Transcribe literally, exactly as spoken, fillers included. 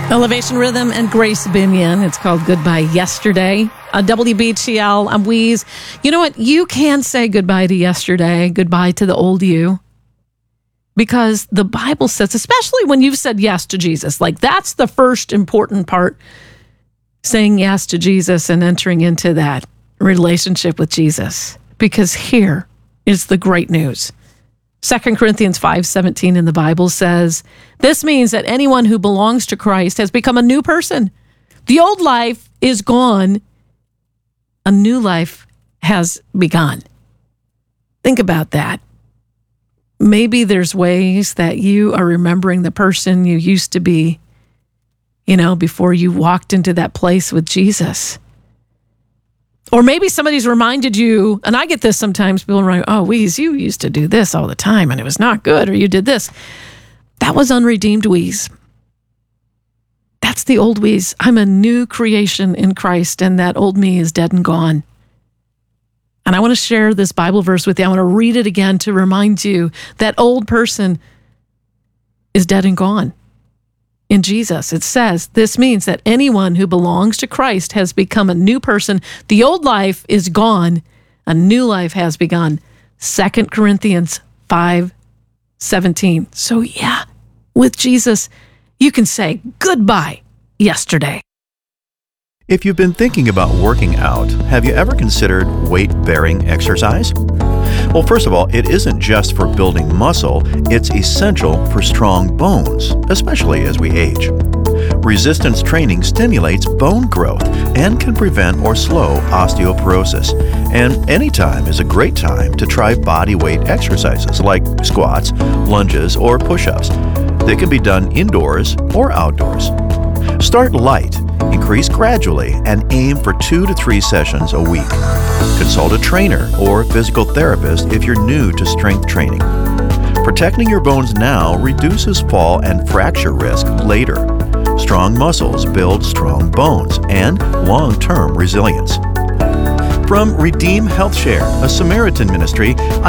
Elevation Rhythm and Grace Binion. It's called Goodbye Yesterday. Uh, W B T L, I'm Wheeze. You know what? You can say goodbye to yesterday, goodbye to the old you. Because the Bible says, especially when you've said yes to Jesus, like that's the first important part, saying yes to Jesus and entering into that relationship with Jesus. Because here is the great news. Second Corinthians five seventeen in the Bible says, this means that anyone who belongs to Christ has become a new person. The old life is gone. A new life has begun. Think about that. Maybe there's ways that you are remembering the person you used to be, you know, before you walked into that place with Jesus. Or maybe somebody's reminded you, and I get this sometimes, people are like, oh, Wheeze, you used to do this all the time and it was not good, or you did this. That was unredeemed Wheeze. That's the old Wheeze. I'm a new creation in Christ, and that old me is dead and gone. And I want to share this Bible verse with you. I want to read it again to remind you that old person is dead and gone. In Jesus, it says, this means that anyone who belongs to Christ has become a new person. The old life is gone. A new life has begun. Second Corinthians five seventeen. So yeah, with Jesus, you can say goodbye yesterday. If you've been thinking about working out, have you ever considered weight-bearing exercise? Well, first of all, it isn't just for building muscle, it's essential for strong bones, especially as we age. Resistance training stimulates bone growth and can prevent or slow osteoporosis. And anytime is a great time to try body weight exercises like squats, lunges, or push-ups. They can be done indoors or outdoors. Start light, increase gradually, and aim for two to three sessions a week. Consult a trainer or physical therapist if you're new to strength training. Protecting your bones now reduces fall and fracture risk later. Strong muscles build strong bones and long-term resilience. From Redeem Health Share, a Samaritan ministry,